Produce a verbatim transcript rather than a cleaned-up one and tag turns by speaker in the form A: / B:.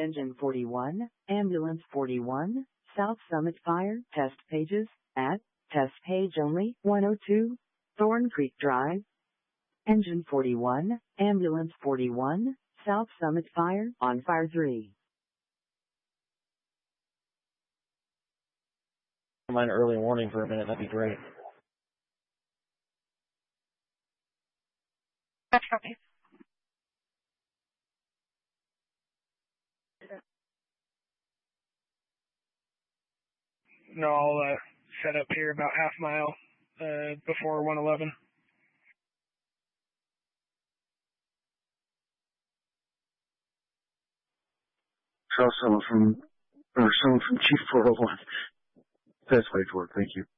A: Engine forty-one, Ambulance forty-one, South Summit Fire, test pages, at, test page only, one oh two, Thorn Creek Drive. Engine forty-one, Ambulance forty-one, South Summit Fire, on fire three.
B: Mind early warning for a minute, that'd be great.
C: That's okay.
D: No, I'll uh, set up here about half mile uh, before one eleven.
E: Saw someone from, or someone from Chief four oh one. That's way to work, thank you.